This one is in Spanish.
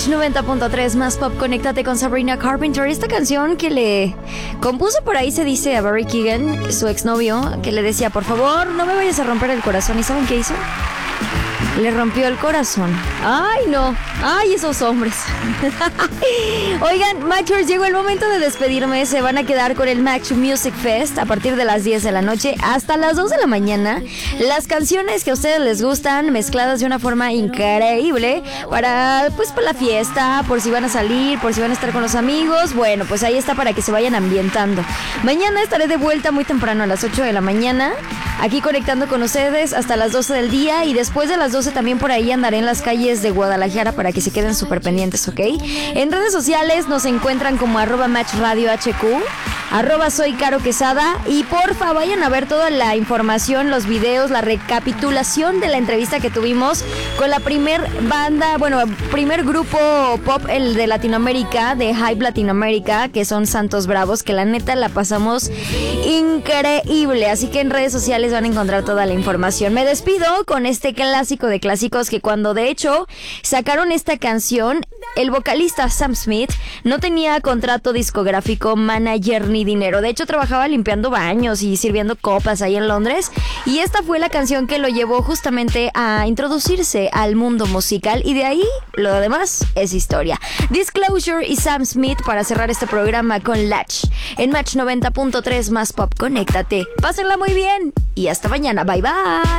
Match 90.3 más pop, conéctate con Sabrina Carpenter. Esta canción que le compuso por ahí, se dice, a Barry Keegan, su exnovio, que le decía, por favor, no me vayas a romper el corazón. ¿Y saben qué hizo? Le rompió el corazón. ¡Ay, no! ¡Ay, esos hombres! Oigan, Matchers, llegó el momento de despedirme. Se van a quedar con el Match Music Fest a partir de las 10 de la noche hasta las 2 de la mañana. Las canciones que a ustedes les gustan, mezcladas de una forma increíble para la fiesta, por si van a salir, por si van a estar con los amigos. Bueno, pues ahí está para que se vayan ambientando. Mañana estaré de vuelta muy temprano a las 8 de la mañana, aquí conectando con ustedes hasta las 12 del día, y después de las 12 también por ahí andaré en las calles de Guadalajara para que se queden súper pendientes, ¿ok? En redes sociales nos encuentran como @MatchRadioHQ, @Soy Caro Quesada, y porfa vayan a ver toda la información, los videos, la recapitulación de la entrevista que tuvimos con la primer grupo pop el de Latinoamérica, de Hype Latinoamérica, que son Santos Bravos, que la neta la pasamos increíble. Así que en redes sociales van a encontrar toda la información. Me despido con este clásico de clásicos, que cuando de hecho sacaron esta canción, el vocalista Sam Smith no tenía contrato discográfico, manager ni dinero. De hecho trabajaba limpiando baños y sirviendo copas ahí en Londres, y esta fue la canción que lo llevó justamente a introducirse al mundo musical, y de ahí lo demás es historia. Disclosure y Sam Smith para cerrar este programa con Latch en Match 90.3 más pop, conéctate. Pásenla muy bien y hasta mañana. Bye bye.